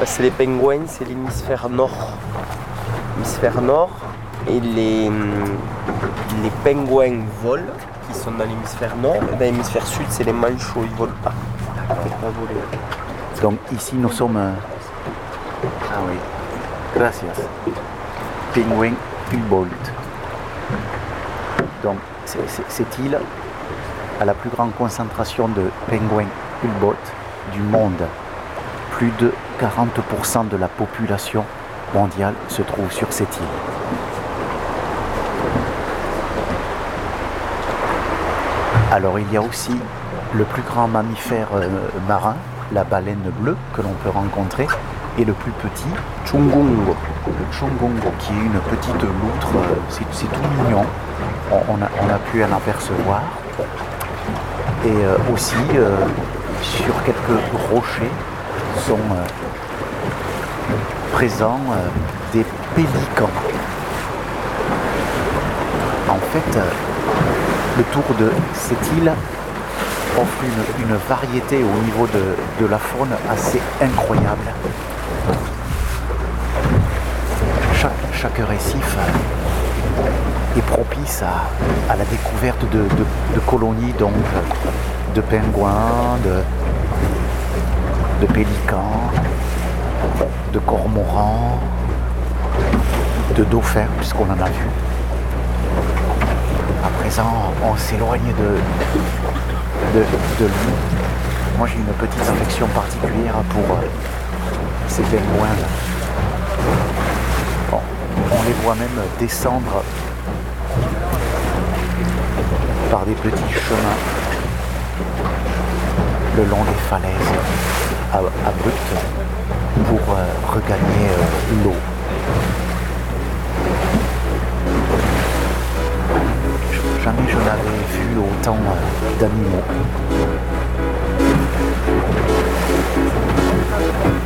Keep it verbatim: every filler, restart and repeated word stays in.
Parce que les pingouins, c'est l'hémisphère nord. L'hémisphère nord. Et les, les pingouins volent, qui sont dans l'hémisphère nord. Et dans l'hémisphère sud, c'est les manchots, ils ne volent pas. Ils ne peuvent pas voler. Donc ici, nous sommes... euh, Ah oui, gracias. Penguin Humboldt. Donc c'est- c'est- cette île a la plus grande concentration de pingouins Humboldt du monde. Plus de quarante pour cent de la population mondiale se trouve sur cette île. Alors il y a aussi le plus grand mammifère euh, marin, la baleine bleue que l'on peut rencontrer, et le plus petit, Chungungo, le Chungungo, qui est une petite loutre, euh, c'est, c'est tout mignon, on, on a, on a pu en apercevoir. Et euh, aussi, euh, sur quelques rochers, sont euh, présents euh, des pélicans. En fait, euh, le tour de cette île offre une, une variété au niveau de, de la faune assez incroyable. Chaque, chaque récif est propice à, à la découverte de, de, de colonies donc de pingouins, de, de pélicans, de cormorans, de dauphins, puisqu'on en a vu. À présent, on s'éloigne de, de, de lui. Moi, j'ai une petite affection particulière pour euh, ces pingouins-là. Bon, on les voit même descendre par des petits chemins le long des falaises abruptes pour euh, regagner euh, l'eau. Jamais je n'avais vu autant euh, d'animaux.